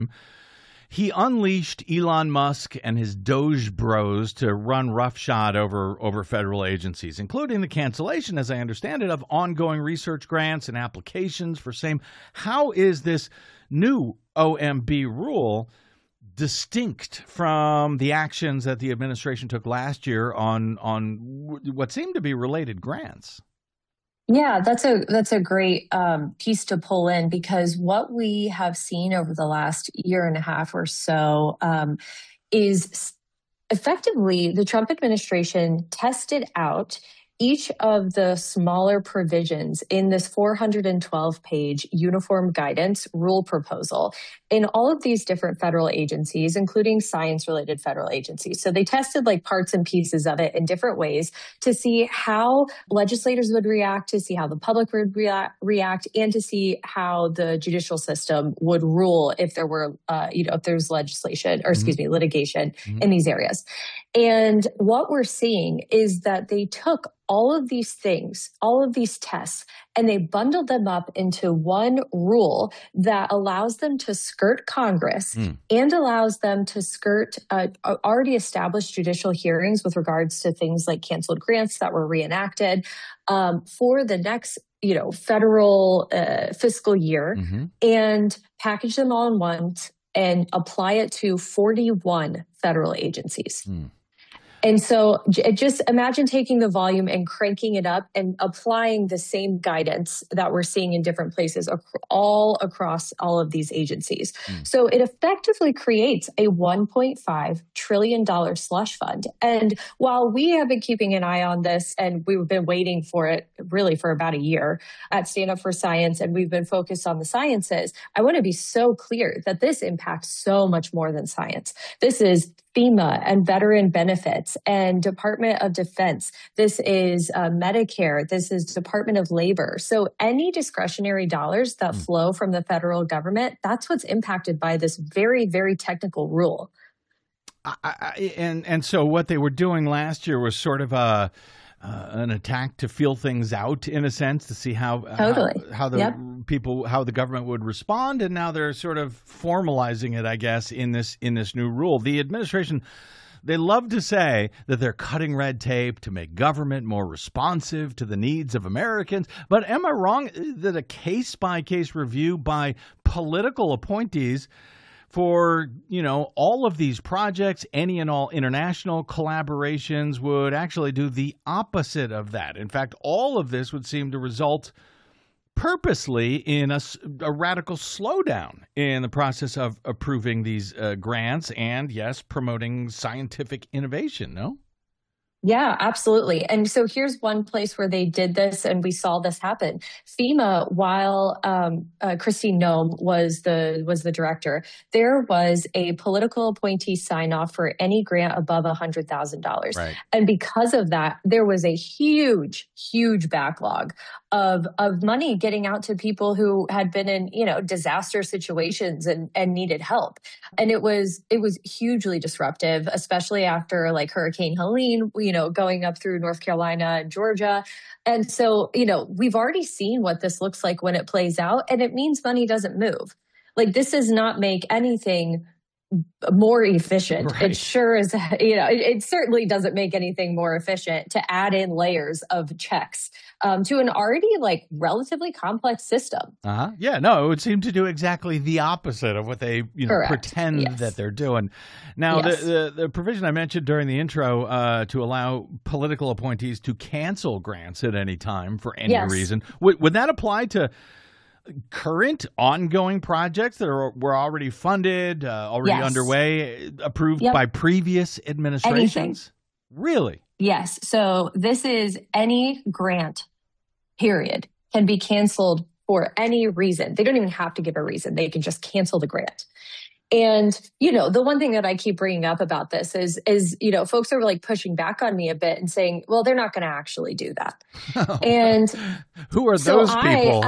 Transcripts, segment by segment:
he unleashed Elon Musk and his Doge bros to run roughshod over federal agencies, including the cancellation, as I understand it, of ongoing research grants and applications for same. How is this new OMB rule distinct from the actions that the administration took last year on what seemed to be related grants? Yeah, that's a great piece to pull in, because what we have seen over the last year and a half or so is effectively the Trump administration tested out each of the smaller provisions in this 412-page uniform guidance rule proposal in all of these different federal agencies, including science-related federal agencies. So they tested like parts and pieces of it in different ways to see how legislators would react, to see how the public would react, and to see how the judicial system would rule if there were, if there's legislation or litigation in these areas. And what we're seeing is that they took all of these things, all of these tests, and they bundled them up into one rule that allows them to skirt Congress and allows them to skirt already established judicial hearings with regards to things like canceled grants that were reenacted for the next federal fiscal year, and package them all in once and apply it to 41 federal agencies. And so just imagine taking the volume and cranking it up and applying the same guidance that we're seeing in different places all across all of these agencies. So it effectively creates a $1.5 trillion slush fund. And while we have been keeping an eye on this, and we've been waiting for it really for about a year at Stand Up for Science, and we've been focused on the sciences, I want to be so clear that this impacts so much more than science. This is FEMA and veteran benefits and Department of Defense. This is Medicare. This is Department of Labor. So any discretionary dollars that flow from the federal government, that's what's impacted by this very, very technical rule. And so what they were doing last year was sort of an attack to feel things out, in a sense, to see how the government would respond, and now they're sort of formalizing it, I guess, in this new rule. The administration, they love to say that they're cutting red tape to make government more responsive to the needs of Americans. But am I wrong that a case-by-case review by political appointees for, all of these projects, any and all international collaborations, would actually do the opposite of that? In fact, all of this would seem to result purposely in a radical slowdown in the process of approving these grants and, yes, promoting scientific innovation, no? Yeah, absolutely. And so here's one place where they did this and we saw this happen. FEMA, while Kristi Noem was the director, there was a political appointee sign off for any grant above $100,000. Right. And because of that, there was a huge, huge backlog of money getting out to people who had been in, disaster situations and needed help. And it was hugely disruptive, especially after like Hurricane Helene, going up through North Carolina and Georgia. And so, we've already seen what this looks like when it plays out, and it means money doesn't move. Like, this does not make anything more efficient. Right. It sure is, it certainly doesn't make anything more efficient to add in layers of checks to an already like relatively complex system. Yeah, no, it would seem to do exactly the opposite of what they pretend that they're doing. Now, the provision I mentioned during the intro to allow political appointees to cancel grants at any time for any reason, would that apply to current ongoing projects that were already funded, already underway, approved by previous administrations? Anything. Really? Yes. So this is any grant, period, can be canceled for any reason. They don't even have to give a reason. They can just cancel the grant. And, the one thing that I keep bringing up about this is, folks are like pushing back on me a bit and saying, well, they're not going to actually do that. And who are those people?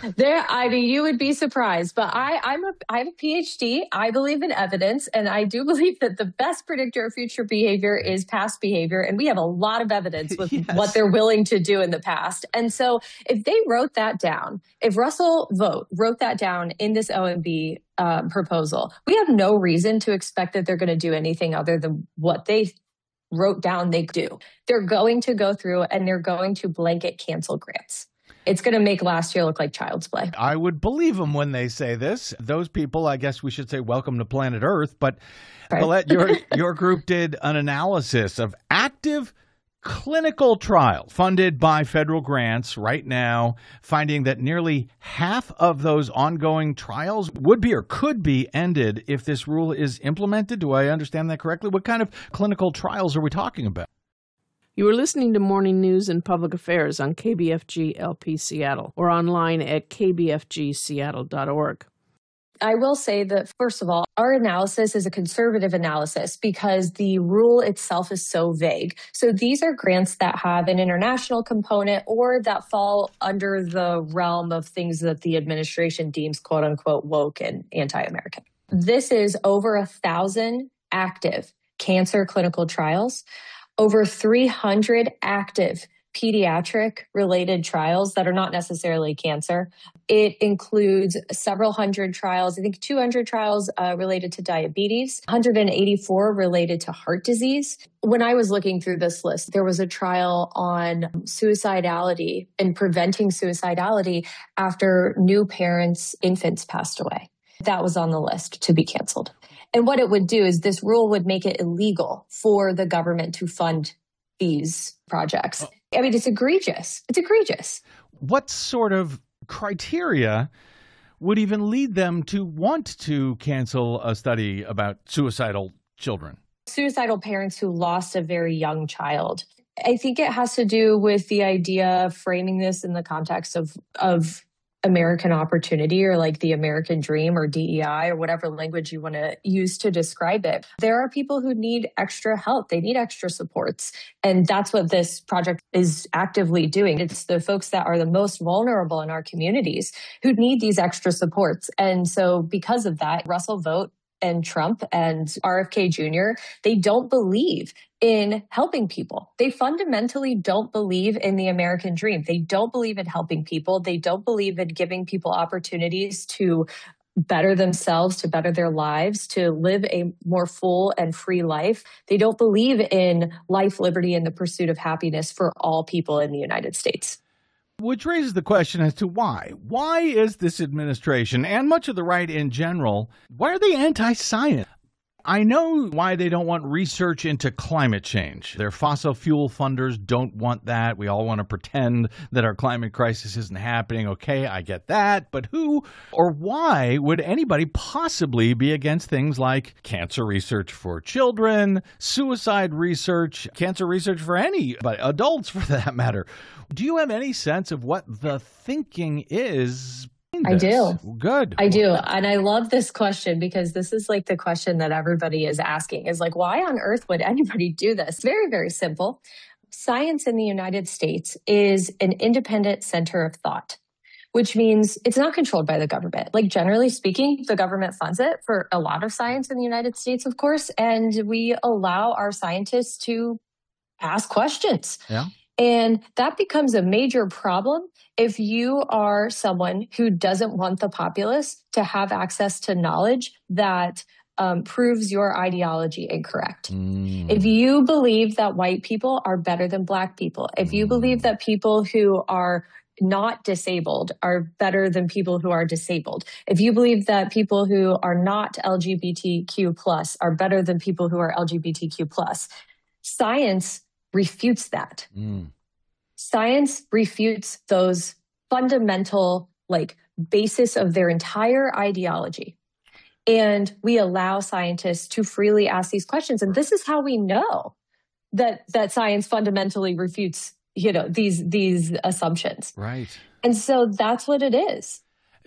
You would be surprised, but I have a PhD. I believe in evidence, and I do believe that the best predictor of future behavior is past behavior. And we have a lot of evidence with what they're willing to do in the past. And so if they wrote that down, if Russell Vought wrote that down in this OMB proposal. We have no reason to expect that they're going to do anything other than what they wrote down they do. They're going to go through and they're going to blanket cancel grants. It's going to make last year look like child's play. I would believe them when they say this. Those people, I guess we should say, welcome to planet Earth. But Right. Colette, your group did an analysis of active clinical trial funded by federal grants right now, finding that nearly half of those ongoing trials would be or could be ended if this rule is implemented. Do I understand that correctly? What kind of clinical trials are we talking about? You are listening to Morning News and Public Affairs on KBFG LP Seattle or online at kbfgseattle.org. I will say that, first of all, our analysis is a conservative analysis because the rule itself is so vague. So these are grants that have an international component or that fall under the realm of things that the administration deems quote unquote woke and anti-American. This is over 1,000 active cancer clinical trials, over 300 active pediatric related trials that are not necessarily cancer. It includes several hundred trials, I think 200 trials related to diabetes, 184 related to heart disease. When I was looking through this list, there was a trial on suicidality and preventing suicidality after new parents' infants passed away. That was on the list to be canceled. And what it would do is this rule would make it illegal for the government to fund these projects. I mean, it's egregious. It's egregious. What sort of criteria would even lead them to want to cancel a study about suicidal children? Suicidal parents who lost a very young child. I think it has to do with the idea of framing this in the context of American opportunity or like the American dream or DEI or whatever language you want to use to describe it. There are people who need extra help. They need extra supports. And that's what this project is actively doing. It's the folks that are the most vulnerable in our communities who need these extra supports. And so because of that, Russell Vought and Trump and RFK Jr., they don't believe in helping people. They fundamentally don't believe in the American dream. They don't believe in helping people. They don't believe in giving people opportunities to better themselves, to better their lives, to live a more full and free life. They don't believe in life, liberty, and the pursuit of happiness for all people in the United States. Which raises the question as to why. Why is this administration, and much of the right in general, why are they anti-science? I know why they don't want research into climate change. Their fossil fuel funders don't want that. We all want to pretend that our climate crisis isn't happening. Okay, I get that. But who or why would anybody possibly be against things like cancer research for children, suicide research, cancer research for anybody, adults for that matter? Do you have any sense of what the thinking is? I do. Good. I do. And I love this question because this is like the question that everybody is asking is like, why on earth would anybody do this? Very, very simple. Science in the United States is an independent center of thought, which means it's not controlled by the government. Like generally speaking, the government funds it for a lot of science in the United States, of course, and we allow our scientists to ask questions. Yeah. And that becomes a major problem if you are someone who doesn't want the populace to have access to knowledge that proves your ideology incorrect. If you believe that white people are better than black people, if you believe that people who are not disabled are better than people who are disabled, if you believe that people who are not LGBTQ plus are better than people who are LGBTQ plus, science refutes that. Science refutes those fundamental basis of their entire ideology. And we allow scientists to freely ask these questions. And this is how we know that science fundamentally refutes, these assumptions. Right. And so that's what it is.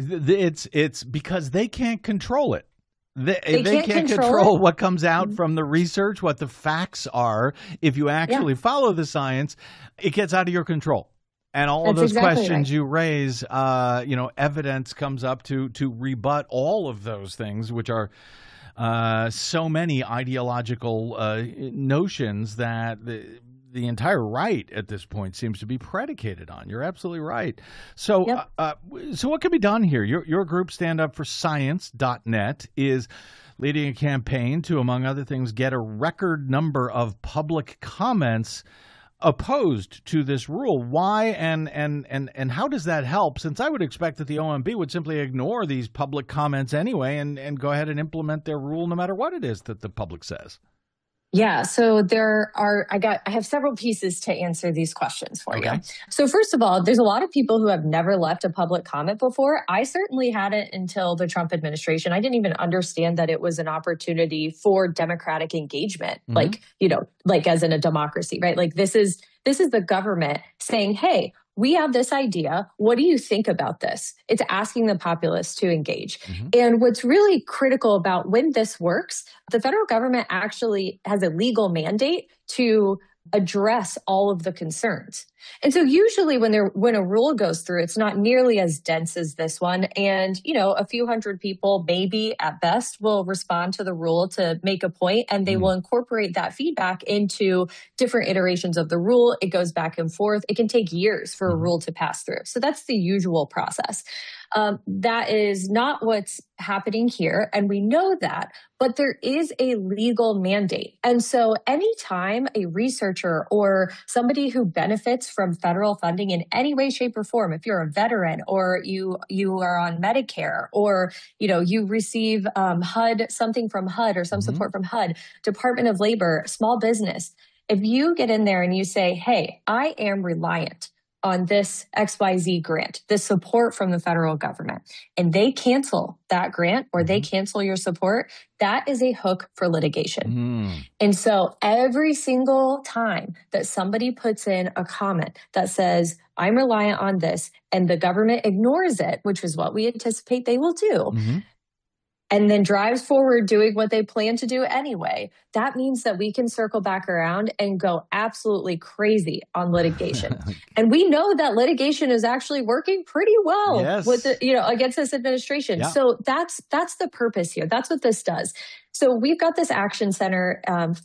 It's because they can't control it. They can't control what comes out from the research, what the facts are. If you actually follow the science, it gets out of your control. And all of those questions you raise, evidence comes up to rebut all of those things, which are so many ideological notions that the entire right at this point seems to be predicated on. You're absolutely right. So, Yep. so what can be done here? Your group, StandUpForScience.net, is leading a campaign to, among other things, get a record number of public comments opposed to this rule. Why and how does that help? Since I would expect that the OMB would simply ignore these public comments anyway and go ahead and implement their rule no matter what it is that the public says. Yeah, so I have several pieces to answer these questions for you. Okay. So first of all, there's a lot of people who have never left a public comment before. I certainly hadn't until the Trump administration. I didn't even understand that it was an opportunity for democratic engagement, like as in a democracy, right? Like this is the government saying, "Hey, we have this idea. What do you think about this?" It's asking the populace to engage. And what's really critical about when this works, the federal government actually has a legal mandate to address all of the concerns. And so usually when a rule goes through, it's not nearly as dense as this one. And, a few hundred people, maybe at best, will respond to the rule to make a point, and they will incorporate that feedback into different iterations of the rule. It goes back and forth. It can take years for a rule to pass through. So that's the usual process. That is not what's happening here, and we know that, but there is a legal mandate. And so anytime a researcher or somebody who benefits from federal funding in any way, shape, or form, if you're a veteran or you are on Medicare or you receive something from HUD or some support from HUD, Department of Labor, small business, if you get in there and you say, "Hey, I am reliant on this XYZ grant, this support from the federal government," and they cancel that grant or they cancel your support, that is a hook for litigation. And so every single time that somebody puts in a comment that says, "I'm reliant on this," and the government ignores it, which is what we anticipate they will do, and then drives forward doing what they plan to do anyway, that means that we can circle back around and go absolutely crazy on litigation. And we know that litigation is actually working pretty well with against this administration. Yeah. So that's the purpose here. That's what this does. So we've got this action center,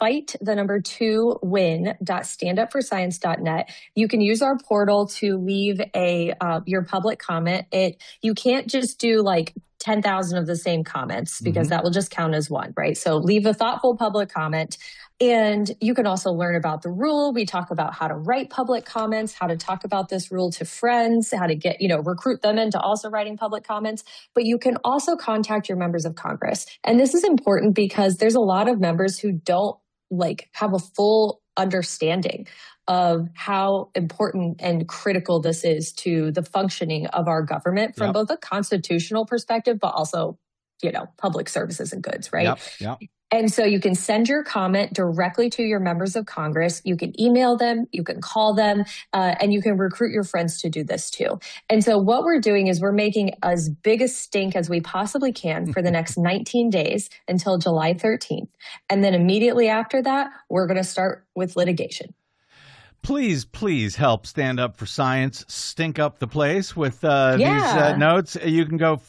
fight2win.standupforscience.net. You can use our portal to leave your public comment. You can't just do like 10,000 of the same comments because that will just count as one, right? So leave a thoughtful public comment. And you can also learn about the rule. We talk about how to write public comments, how to talk about this rule to friends, how to get, recruit them into also writing public comments. But you can also contact your members of Congress. And this is important because there's a lot of members who don't have a full understanding of how important and critical this is to the functioning of our government from both a constitutional perspective, but also, public services and goods, right? Yep. And so you can send your comment directly to your members of Congress. You can email them, you can call them, and you can recruit your friends to do this too. And so what we're doing is we're making as big a stink as we possibly can for the next 19 days until July 13th. And then immediately after that, we're going to start with litigation. Please help Stand Up for Science stink up the place with these notes. You can go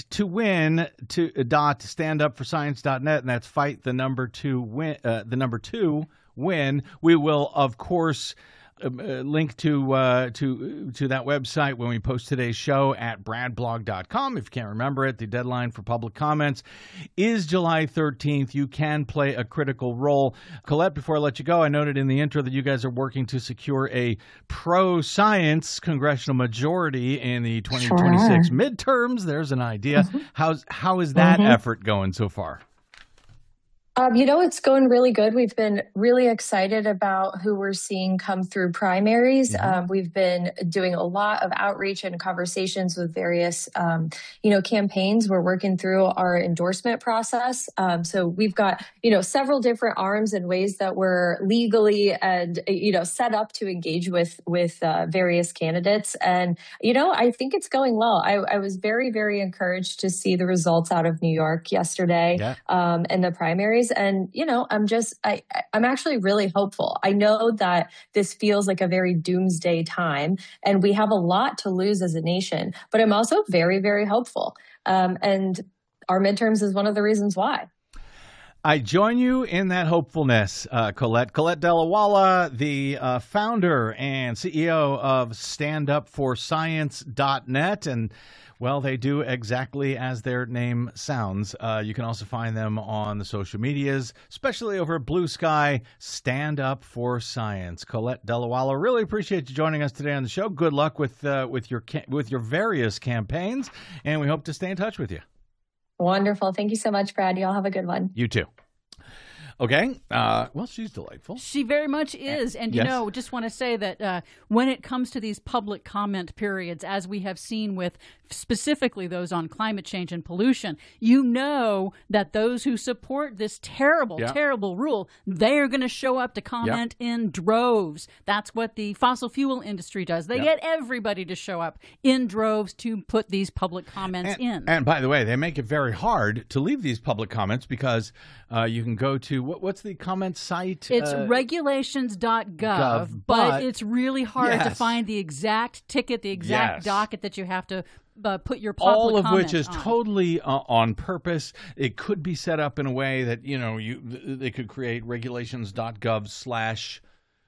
fight2win.standupforscience.net, and that's fight the number 2 win. We will, of course, link to that website when we post today's show at bradblog.com. If you can't remember it, the deadline for public comments is July 13th. You can play a critical role. Colette, before I let you go, I noted in the intro that you guys are working to secure a pro-science congressional majority in the 2026 midterms. There's an idea. How is that effort going so far? It's going really good. We've been really excited about who we're seeing come through primaries. We've been doing a lot of outreach and conversations with various, campaigns. We're working through our endorsement process. So we've got, several different arms and ways that we're legally and, set up to engage with various candidates. And, I think it's going well. I was very, very encouraged to see the results out of New York yesterday in the primaries. And, I'm actually really hopeful. I know that this feels like a very doomsday time and we have a lot to lose as a nation, but I'm also very, very hopeful. And our midterms is one of the reasons why. I join you in that hopefulness, Colette. Colette Delawala, the founder and CEO of StandUpForScience.net. And, well, they do exactly as their name sounds. You can also find them on the social medias, especially over at Blue Sky, Stand Up for Science. Colette Delawala, really appreciate you joining us today on the show. Good luck with your various campaigns, and we hope to stay in touch with you. Wonderful. Thank you so much, Brad. Y'all have a good one. You too. Okay. Well, she's delightful. She very much is. And, yes. Just want to say that when it comes to these public comment periods, as we have seen with specifically those on climate change and pollution, that those who support this terrible, terrible rule, they are going to show up to comment in droves. That's what the fossil fuel industry does. They get everybody to show up in droves to put these public comments in. And by the way, they make it very hard to leave these public comments because you can go to what's the comment site? It's regulations.gov, but it's really hard to find the exact ticket, the exact docket that you have to put your public all of comment which is on. Totally on purpose. It could be set up in a way that they could create regulations.gov/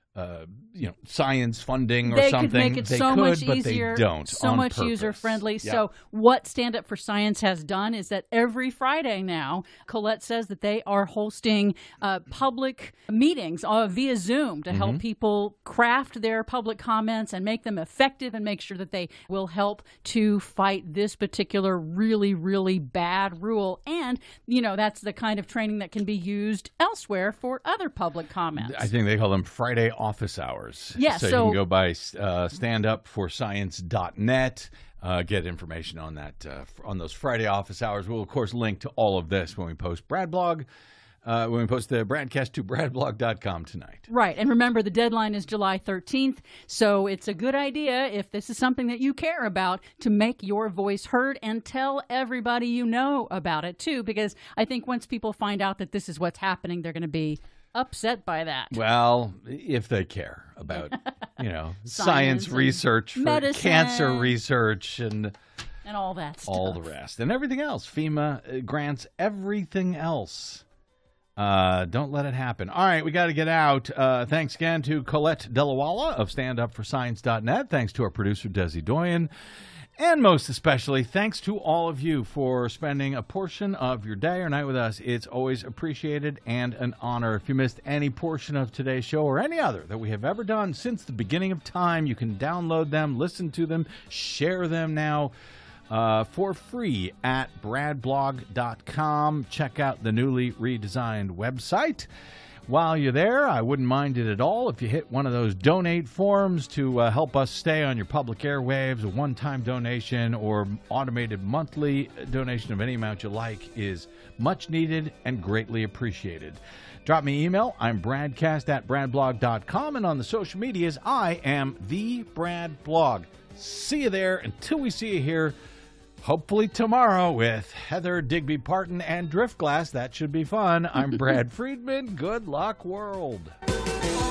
science funding or something. They could make it so much easier, but they don't. So much user friendly. Yeah. So what Stand Up for Science has done is that every Friday now, Colette says that they are hosting public meetings via Zoom to help people craft their public comments and make them effective and make sure that they will help to fight this particular really, really bad rule. And, that's the kind of training that can be used elsewhere for other public comments. I think they call them Friday office hours. Yeah, so you can go by StandUpForScience.net, get information on that on those Friday office hours. We'll of course link to all of this when we post BradBlog. When we post the broadcast to bradblog.com tonight. Right. And remember, the deadline is July 13th. So it's a good idea, if this is something that you care about, to make your voice heard and tell everybody you know about it, too. Because I think once people find out that this is what's happening, they're going to be upset by that. Well, if they care about, science research, for medicine, cancer research, and all that stuff. All the rest. And everything else. FEMA grants everything else. Don't let it happen. All right, we got to get out. Thanks again to Colette Delawala of StandUpForScience.net. Thanks to our producer, Desi Doyen. And most especially, thanks to all of you for spending a portion of your day or night with us. It's always appreciated and an honor. If you missed any portion of today's show or any other that we have ever done since the beginning of time, you can download them, listen to them, share them now for free at bradblog.com. Check out the newly redesigned website. While you're there, I wouldn't mind it at all if you hit one of those donate forms to help us stay on your public airwaves. A one-time donation or automated monthly donation of any amount you like is much needed and greatly appreciated. Drop me an email. I'm bradcast@bradblog.com, and on the social medias, I am the Brad Blog. See you there. Until we see you here, hopefully tomorrow with Heather Digby Parton and Driftglass. That should be fun. I'm Brad Friedman. Good luck, world.